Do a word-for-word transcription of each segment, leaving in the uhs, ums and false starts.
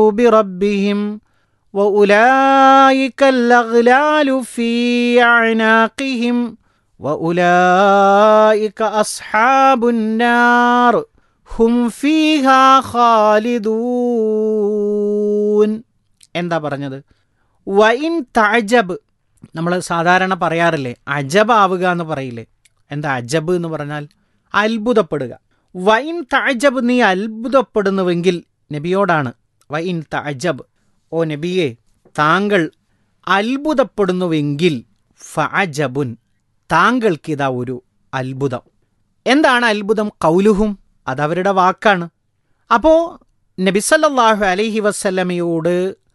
بربهم وأولئك الأغلال في أعناقهم وأولئك أصحاب النار هم فيها خالدون. എന്താ പറഞ്ഞത്? വഇൻ തഅജബ്, നമ്മൾ സാധാരണ പറയാറില്ലേ അജബാവുക എന്ന് പറയില്ലേ? എന്താ അജബ് എന്ന് പറഞ്ഞാൽ? അത്ഭുതപ്പെടുക. വഇൻ തഅജബ്, നീ അത്ഭുതപ്പെടുന്നുവെങ്കിൽ, നബിയോടാണ് വഇൻ തഅജബ്, ഓ നബിയെ താങ്കൾ അത്ഭുതപ്പെടുന്നുവെങ്കിൽ, ഫഅജബുൻ, താങ്കൾക്കിതാ ഒരു അത്ഭുതം. എന്താണ് അത്ഭുതം? ഖൗലുഹും, അതവരുടെ വാക്കാണ്. അപ്പോൾ നബി സല്ലല്ലാഹു അലൈഹി വസല്ലമയോട്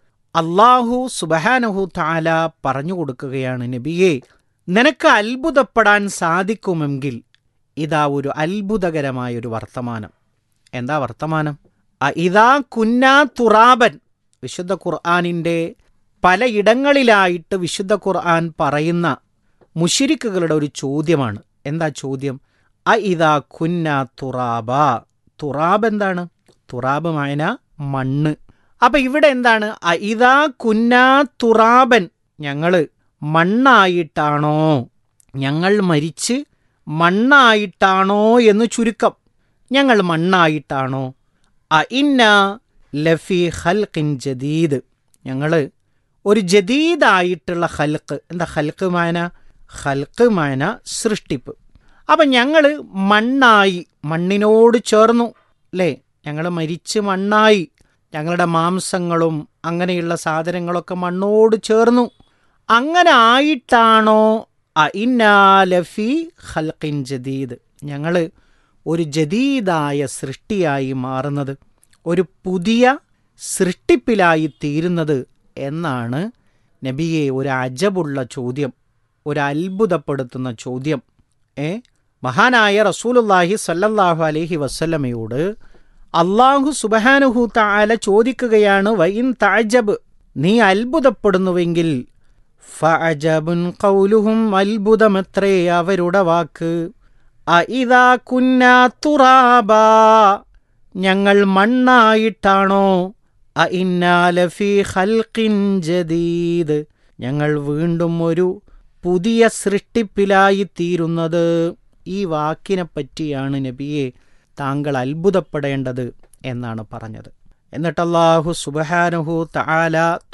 അല്ലാഹു സുബ്ഹാനഹു തആല പറഞ്ഞു കൊടുക്കുകയാണ്, നബിയെ നിനക്ക് അത്ഭുതപ്പെടാൻ സാധിക്കുമെങ്കിൽ ഇതാ ഒരു അത്ഭുതകരമായൊരു വർത്തമാനം. എന്താ വർത്തമാനം? ഇതാ കുന്നാ തുറാബൻ. വിശുദ്ധ ഖുർആനിൻ്റെ പലയിടങ്ങളിലായിട്ട് വിശുദ്ധ ഖുർആൻ പറയുന്ന മുശ്രിക്കുകളുടെ ഒരു ചോദ്യമാണ്. എന്താ ചോദ്യം? അ ഇതാ കുന്നാ തുറാബ. തുറാബ് എന്താണ്? തുറാബ് മായന മണ്ണ്. അപ്പം ഇവിടെ എന്താണ്? അ ഇതാ കുന്നാ തുറാബൻ, ഞങ്ങൾ മണ്ണായിട്ടാണോ, ഞങ്ങൾ മരിച്ച് മണ്ണായിട്ടാണോ എന്ന് ചുരുക്കം. ഞങ്ങൾ മണ്ണായിട്ടാണോ? അ ഇന്ന ലഫി ഖൽഖിൻ ജദീദ്, ഞങ്ങൾ ഒരു ജദീദായിട്ടുള്ള ഖൽഖ്. എന്താ ഖൽഖ് മായന? ഖൽഖ് മായന സൃഷ്ടിപ്പ്. അപ്പം ഞങ്ങൾ മണ്ണായി, മണ്ണിനോട് ചേർന്നു അല്ലേ? ഞങ്ങൾ മരിച്ച് മണ്ണായി, ഞങ്ങളുടെ മാംസങ്ങളും അങ്ങനെയുള്ള സാധനങ്ങളൊക്കെ മണ്ണോട് ചേർന്നു. അങ്ങനെ ആയിട്ടാണോ അ ഇന്നാ ലഫി ഖൽഖിൻ ജദീദ്, ഞങ്ങൾ ഒരു ജദീദായ സൃഷ്ടിയായി മാറുന്നത്, ഒരു പുതിയ സൃഷ്ടിപ്പിലായി തീരുന്നത് എന്നാണ് നബിയെ ഒരു അജബുള്ള ചോദ്യം, ഒരു അത്ഭുതപ്പെടുത്തുന്ന ചോദ്യം. ഏ മഹാനായ റസൂലുള്ളാഹി സ്വല്ലല്ലാഹു അലൈഹി വസല്ലമയോട് അല്ലാഹു സുബ്ഹാനഹു തആല ചോദിക്കുകയാണ്, വഇൻ തഅജബ്, നീ അത്ഭുതപ്പെടുന്നുവെങ്കിൽ, ഫഅജബുൻ ഖൗലുഹും, അത്ഭുതമത്രേ അവരുടെ വാക്ക്. അ ഇദാ കുന്നാ തുറാബാ, ഞങ്ങൾ മണ്ണായിട്ടാണോ, അ ഇന്നാ ലഫീ ഖൽഖിൻ ജദീദ്, ഞങ്ങൾ വീണ്ടും ഒരു പുതിയ സൃഷ്ടിപ്പിലായി തീരുന്നത്. ഈ വാക്കിനെ പറ്റിയാണ് നബിയെ താങ്കൾ അത്ഭുതപ്പെടേണ്ടത് എന്നാണ് പറഞ്ഞത്. എന്നിട്ട് അല്ലാഹു സുബ്ഹാനഹു തആല